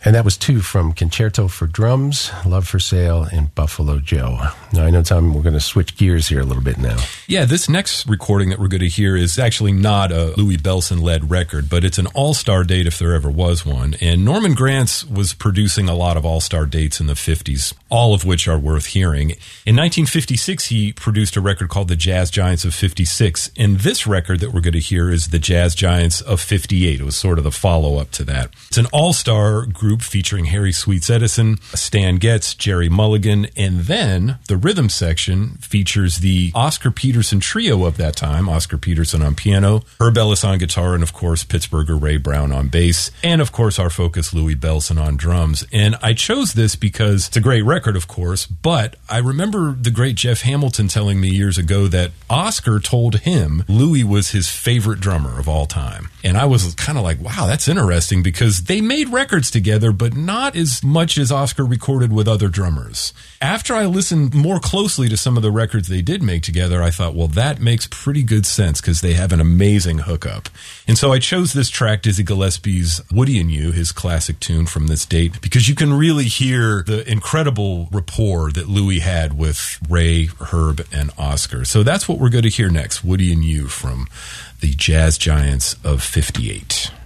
And that was two from Concerto for Drums, Love for Sale, and Buffalo Joe. Now, I know, Tom, we're going to switch gears here a little bit now. Yeah, this next recording that we're going to hear is actually not a Louis Bellson-led record, but it's an all-star date if there ever was one. And Norman Granz was producing a lot of all-star dates in the 50s, all of which are worth hearing. In 1956, he produced a record called The Jazz Giants of 56, and this record that we're going to hear is The Jazz Giants of 58. It was sort of the follow-up to that. It's an all-star group featuring Harry Sweets Edison, Stan Getz, Jerry Mulligan, and then the rhythm section features the Oscar Peterson trio of that time, Oscar Peterson on piano, Herb Ellis on guitar, and of course Pittsburgher Ray Brown on bass, and of course our focus Louis Bellson on drums. And I chose this because it's a great record, of course, but I remember the great Jeff Hamilton telling me years ago that Oscar told him Louis was his favorite drummer of all time. And I was kind of like, wow, that's interesting, because they made records together, but not as much as Oscar recorded with other drummers. After I listened more closely to some of the records they did make together, I thought, well, that makes pretty good sense, because they have an amazing hookup. And so I chose this track, Dizzy Gillespie's Woody and You, his classic tune from this date, because you can really hear the incredible rapport that Louis had with Ray, Herb, and Oscar. So that's what we're going to hear next, Woody and You from the Jazz Giants of 58.